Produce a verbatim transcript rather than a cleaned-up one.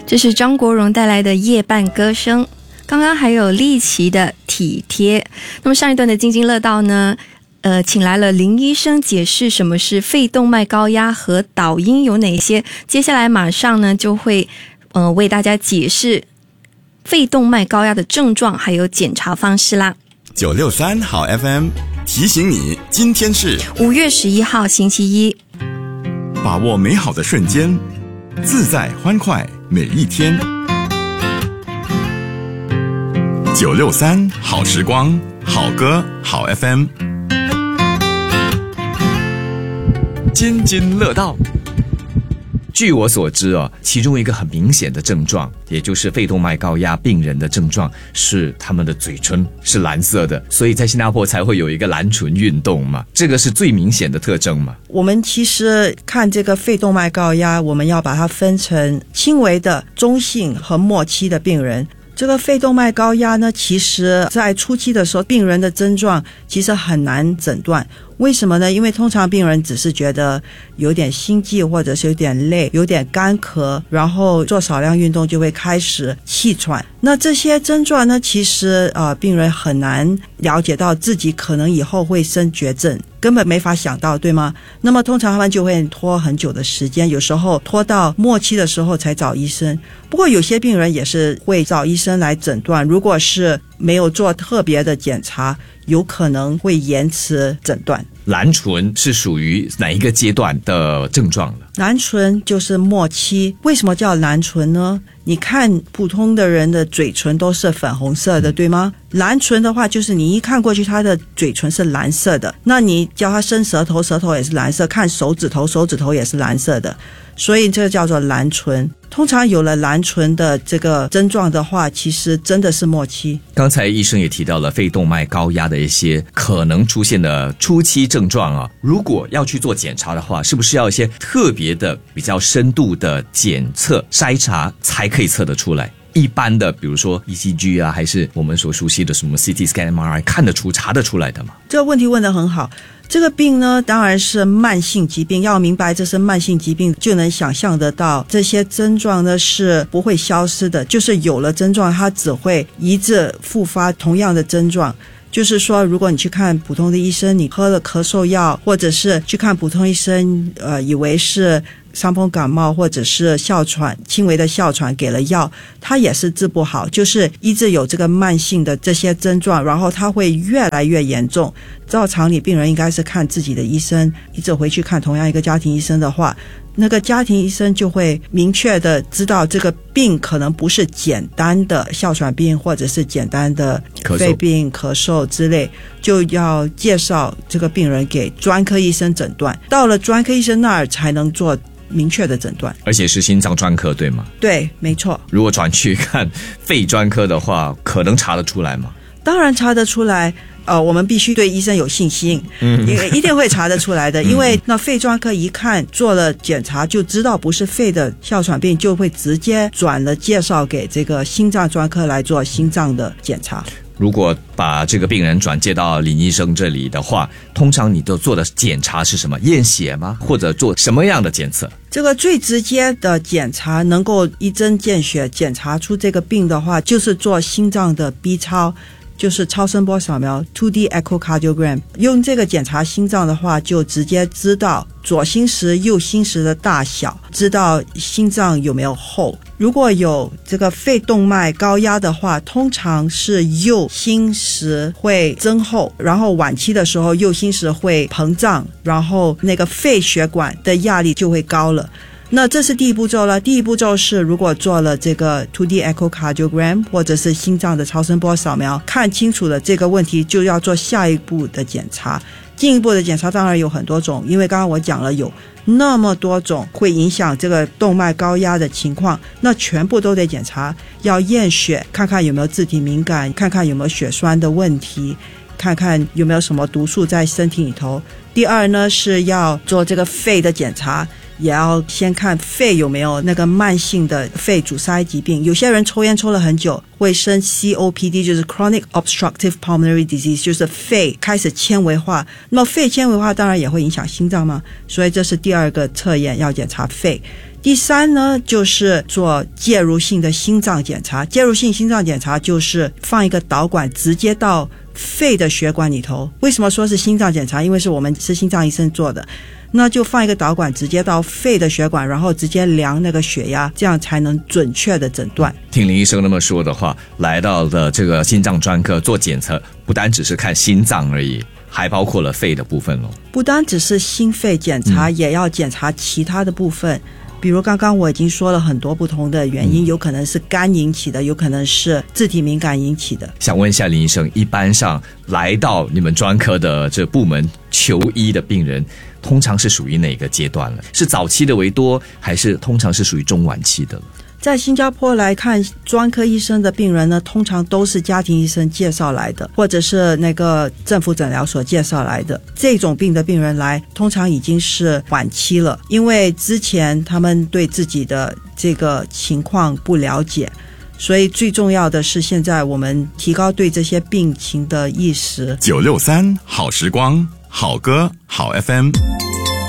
这是张国荣带来的夜半歌声，刚刚还有立奇的体贴。那么上一段的津津乐道呢，呃，请来了林医生解释什么是肺动脉高压和导因有哪些。接下来马上呢就会呃为大家解释肺动脉高压的症状还有检查方式啦。 九六三好 F M 提醒你，今天是五月十一号星期一， 把握美好的瞬间，自在欢快每一天。九六三好时光，好歌好 F M， 津津乐道。据我所知啊，其中一个很明显的症状，也就是肺动脉高压病人的症状，是他们的嘴唇是蓝色的，所以在新加坡才会有一个蓝唇运动嘛，这个是最明显的特征嘛。 我们其实看这个肺动脉高压，我们要把它分成轻微的、中性和末期的病人。这个肺动脉高压呢，其实在初期的时候，病人的症状其实很难诊断。为什么呢？因为通常病人只是觉得有点心悸，或者是有点累，有点干咳，然后做少量运动就会开始气喘。那这些症状呢，其实呃病人很难了解到自己可能以后会生绝症，根本没法想到，对吗？那么通常他们就会拖很久的时间，有时候拖到末期的时候才找医生。不过有些病人也是会找医生来诊断，如果是没有做特别的检查，有可能会延迟诊断。 蓝唇是属于哪一个阶段的症状了？ 蓝唇就是末期。为什么叫蓝唇呢？你看普通的人的嘴唇都是粉红色的，对吗？蓝唇的话就是你一看过去他的嘴唇是蓝色的，那你叫他伸舌头，舌头也是蓝色，看手指头，手指头也是蓝色的，所以这个叫做蓝唇。通常有了蓝唇的这个症状的话，其实真的是末期。 刚才医生也提到了肺动脉高压的一些可能出现的初期症状啊，如果要去做检查的话，是不是要一些特别的比较深度的检测筛查才可以测得出来？一般的比如说 E C G 啊，还是我们所熟悉的什么 C T scan、M R I 看得出查得出来的吗？ 这个问题问得很好。这个病呢，当然是慢性疾病，要明白这是慢性疾病，就能想象得到这些症状呢是不会消失的，就是有了症状它只会一直复发同样的症状。就是说如果你去看普通的医生，你喝了咳嗽药，或者是去看普通医生呃，以为是伤风感冒或者是哮喘，轻微的哮喘，给了药，它也是治不好，就是一直有这个慢性的这些症状，然后它会越来越严重。照常理病人应该是看自己的医生，一直回去看同样一个家庭医生的话，那个家庭医生就会明确的知道这个病可能不是简单的哮喘病或者是简单的肺病咳嗽之类，就要介绍这个病人给专科医生诊断，到了专科医生那儿才能做明确的诊断， 而且是心脏专科对吗？对， 没错。 如果转去看肺专科的话，可能查得出来吗？ 当然查得出来，呃，我们必须对医生有信心，嗯，一定会查得出来的，因为那肺专科一看做了检查就知道不是肺的哮喘病，就会直接转了介绍给这个心脏专科来做心脏的检查。 如果把这个病人转介到林医生这里的话，通常你都做的检查是什么？验血吗？或者做什么样的检测？ 这个最直接的检查能够一针见血检查出这个病的话，就是做心脏的 B 超，就是超声波扫描 two D echocardiogram。 用这个检查心脏的话，就直接知道左心室右心室的大小，知道心脏有没有厚。如果有这个肺动脉高压的话，通常是右心室会增厚，然后晚期的时候右心室会膨胀，然后那个肺血管的压力就会高了。那这是第一步骤了。第一步骤是如果做了这个 two D echocardiogram 或者是心脏的超声波扫描，看清楚了这个问题，就要做下一步的检查。进一步的检查当然有很多种，因为刚刚我讲了有那么多种会影响这个动脉高压的情况，那全部都得检查，要验血看看有没有自体敏感，看看有没有血栓的问题，看看有没有什么毒素在身体里头。第二呢，是要做这个肺的检查，也要先看肺有没有那个慢性的肺阻塞疾病。有些人抽烟抽了很久会生 C O P D， 就是 Chronic Obstructive Pulmonary Disease， 就是肺开始纤维化。那么肺纤维化当然也会影响心脏嘛，所以这是第二个测验，要检查肺。 第三呢，就是做介入性的心脏检查。介入性心脏检查就是放一个导管直接到肺的血管里头。为什么说是心脏检查？因为是我们是心脏医生做的，那就放一个导管直接到肺的血管，然后直接量那个血压，这样才能准确的诊断。 听林医生那么说的话，来到了这个心脏专科做检测，不单只是看心脏而已，还包括了肺的部分咯。 不单只是心肺检查，嗯、也要检查其他的部分。比如刚刚我已经说了很多不同的原因，有可能是肝引起的，有可能是自体敏感引起的。 想问一下林医生，一般上来到你们专科的这部门求医的病人，通常是属于哪个阶段了？是早期的为多，还是通常是属于中晚期的了？ 在新加坡来看，专科医生的病人呢，通常都是家庭医生介绍来的，或者是那个政府诊疗所介绍来的。这种病的病人来，通常已经是晚期了，因为之前他们对自己的这个情况不了解，所以最重要的是现在我们提高对这些病情的意识。 九六三好时光，好歌好 F M。